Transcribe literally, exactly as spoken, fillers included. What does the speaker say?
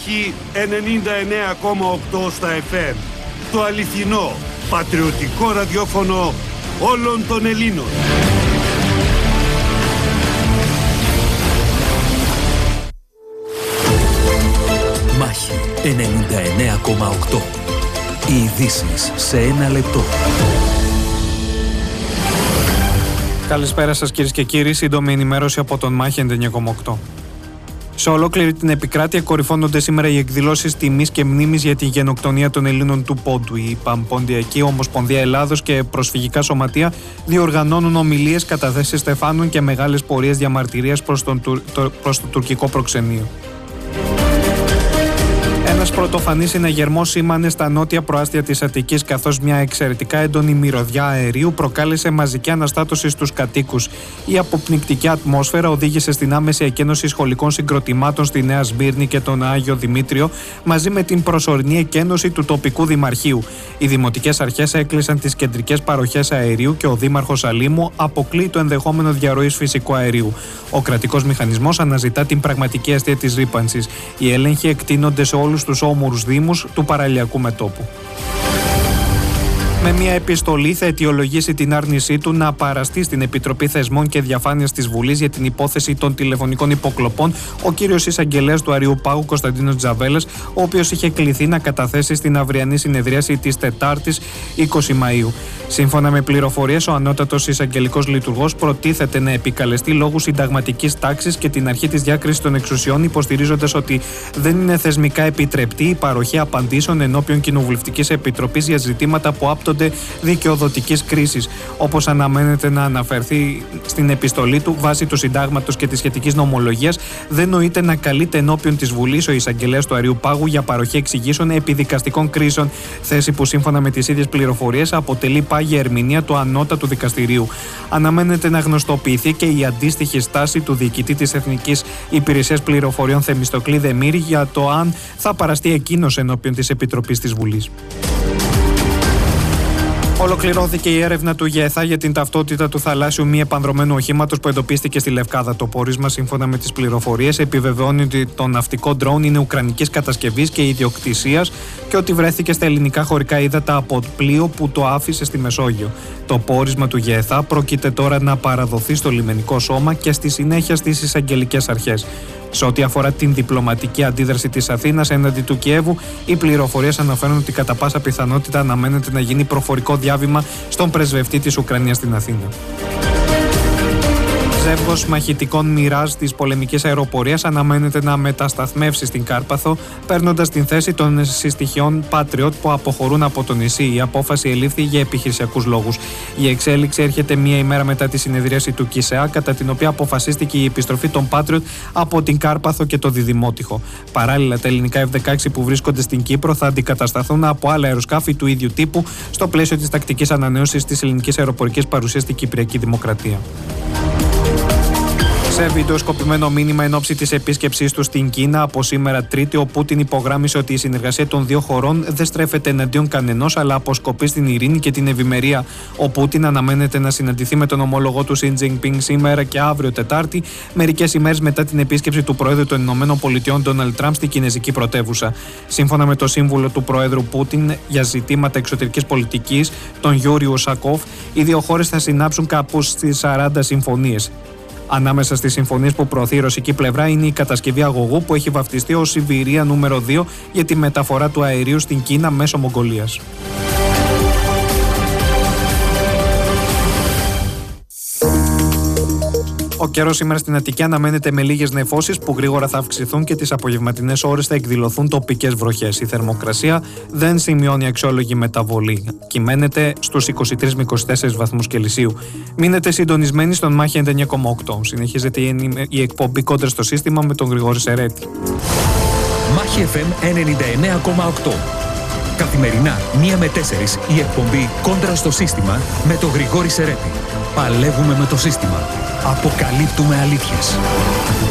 Μάχη ενενήντα εννέα κόμμα οκτώ στα εφ εμ. Το αληθινό, πατριωτικό ραδιόφωνο όλων των Ελλήνων. Μάχη ενενήντα εννέα κόμμα οκτώ. Οι ειδήσεις σε ένα λεπτό. Καλησπέρα σας κυρίες και κύριοι, σύντομη ενημέρωση από τον Μάχη ενενήντα εννέα κόμμα οκτώ. Σε ολόκληρη την επικράτεια κορυφώνονται σήμερα οι εκδηλώσεις τιμής και μνήμης για την γενοκτονία των Ελλήνων του Πόντου. Η Παμποντιακή Ομοσπονδία Ελλάδος και προσφυγικά σωματεία διοργανώνουν ομιλίες, καταθέσεις στεφάνων και μεγάλες πορείες διαμαρτυρίας προς, τον, προς το τουρκικό προξενείο. Ένας πρωτοφανής συναγερμός σήμανε στα νότια προάστια της Αττικής, καθώς μια εξαιρετικά έντονη μυρωδιά αερίου προκάλεσε μαζική αναστάτωση στους κατοίκους. Η αποπνικτική ατμόσφαιρα οδήγησε στην άμεση εκένωση σχολικών συγκροτημάτων στη Νέα Σμύρνη και τον Άγιο Δημήτριο, μαζί με την προσωρινή εκένωση του τοπικού δημαρχείου. Οι δημοτικές αρχές έκλεισαν τις κεντρικές παροχές αερίου και ο δήμαρχος Αλήμου αποκλείει το ενδεχόμενο διαρροής φυσικού αερίου. Ο κρατικός μηχανισμός αναζητά την πραγματική αιστεία της ρύπανσης. Οι έλεγχοι εκτείνονται σε όλους τους όμορους δήμους του παραλιακού μετώπου. Με μια επιστολή θα αιτιολογήσει την άρνησή του να παραστεί στην Επιτροπή Θεσμών και Διαφάνειας της Βουλής για την υπόθεση των τηλεφωνικών υποκλοπών ο κύριος εισαγγελέας του Αριουπάγου Κωνσταντίνος Τζαβέλας, ο οποίος είχε κληθεί να καταθέσει στην αυριανή συνεδρίαση της Τετάρτης είκοσι Μαΐου. Σύμφωνα με πληροφορίες, ο ανώτατος εισαγγελικός λειτουργός προτίθεται να επικαλεστεί λόγου συνταγματικής τάξης και την αρχή της διάκρισης των εξουσιών, υποστηρίζοντας ότι δεν είναι θεσμικά επιτρεπτή η παροχή απαντήσεων ενώπιον Κοινοβουλευτικής Επιτροπής για ζητήματα που άπτονται δικαιοδοτικής κρίσης. Όπως αναμένεται να αναφερθεί στην επιστολή του, βάσει του συντάγματος και της σχετικής νομολογίας, δεν νοείται να καλείται ενώπιον της Βουλής ο εισαγγελέας του Αριουπάγου για παροχή εξηγήσεων επί δικαστικών κρίσεων, θέση που σύμφωνα με τις ίδιες πληροφορίες αποτελεί πάγια ερμηνεία του ανώτατου δικαστηρίου. Αναμένεται να γνωστοποιηθεί και η αντίστοιχη στάση του διοικητή της Εθνικής Υπηρεσίας Πληροφοριών Θεμιστοκλή Δεμήρη για το αν θα παραστεί εκείνος ενώπιον της Επιτροπής της Βουλής. Ολοκληρώθηκε η έρευνα του ΓΕΘΑ για την ταυτότητα του θαλάσσιου μη επανδρωμένου οχήματος που εντοπίστηκε στη Λευκάδα. Το πόρισμα, σύμφωνα με τις πληροφορίες, επιβεβαιώνει ότι το ναυτικό ντρόουν είναι ουκρανικής κατασκευής και ιδιοκτησίας και ότι βρέθηκε στα ελληνικά χωρικά ύδατα από πλοίο που το άφησε στη Μεσόγειο. Το πόρισμα του ΓΕΘΑ πρόκειται τώρα να παραδοθεί στο λιμενικό σώμα και στη συνέχεια στις εισαγγελικές αρχές. Σε ό,τι αφορά την διπλωματική αντίδραση της Αθήνας έναντι του Κιέβου, οι πληροφορίες αναφέρουν ότι κατά πάσα πιθανότητα αναμένεται να γίνει προφορικό διάβημα στον πρεσβευτή της Ουκρανίας στην Αθήνα. Ζεύγος μαχητικών Μιράζ της πολεμικής αεροπορίας αναμένεται να μετασταθμεύσει στην Κάρπαθο, παίρνοντας την θέση των συστοιχειών Patriot που αποχωρούν από το νησί. Η απόφαση ελήφθη για επιχειρησιακούς λόγους. Η εξέλιξη έρχεται μία ημέρα μετά τη συνεδρίαση του ΚΙΣΕΑ, κατά την οποία αποφασίστηκε η επιστροφή των Patriot από την Κάρπαθο και το Διδημότυχο. Παράλληλα, τα ελληνικά εφ δεκαέξι που βρίσκονται στην Κύπρο θα αντικατασταθούν από άλλα αεροσκάφη του ίδιου τύπου στο πλαίσιο της τακτικής ανανέωσης της ελληνικής αεροπορικής παρουσίας στην Κυπριακή Δημοκρατία. Σε βιντεοσκοπημένο μήνυμα εν ώψη της επίσκεψής του στην Κίνα από σήμερα Τρίτη, ο Πούτιν υπογράμμισε ότι η συνεργασία των δύο χωρών δεν στρέφεται εναντίον κανενός, αλλά αποσκοπεί στην ειρήνη και την ευημερία. Ο Πούτιν αναμένεται να συναντηθεί με τον ομόλογό του Σι Τζινπίνγκ σήμερα και αύριο Τετάρτη, μερικές ημέρες μετά την επίσκεψη του Προέδρου των Ηνωμένων Πολιτειών Ντόναλντ Τραμπ στην κινεζική πρωτεύουσα. Σύμφωνα με το σύμβουλο του Προέδρου Πούτιν για ζητήματα εξωτερικής πολιτικής, τον Γιούρι Ουσακόφ, οι δύο χώρες θα συνάψουν κάπου στις σαράντα συμφωνίες. Ανάμεσα στις συμφωνίες που προωθεί η ρωσική πλευρά είναι η κατασκευή αγωγού που έχει βαφτιστεί ως Σιβηρία νούμερο δύο για τη μεταφορά του αερίου στην Κίνα μέσω Μογγολίας. Ο καιρός σήμερα στην Αττική αναμένεται με λίγες νεφώσεις που γρήγορα θα αυξηθούν και τις απογευματινές ώρες θα εκδηλωθούν τοπικές βροχές. Η θερμοκρασία δεν σημειώνει αξιόλογη μεταβολή. Κυμαίνεται στους είκοσι τρεις με είκοσι τέσσερις βαθμούς Κελσίου. Μείνετε συντονισμένοι στον Μάχη ενενήντα εννέα κόμμα οκτώ. Συνεχίζεται η εκπομπή Κόντρα στο Σύστημα με τον Γρηγόρη Σερέτη. Μάχη εφ εμ ενενήντα εννέα κόμμα οκτώ. Καθημερινά μία με τέσσερις η εκπομπή Κόντρα στο Σύστημα με τον Γρηγόρη Σερέτη. Παλεύουμε με το σύστημα. Αποκαλύπτουμε αλήθειες.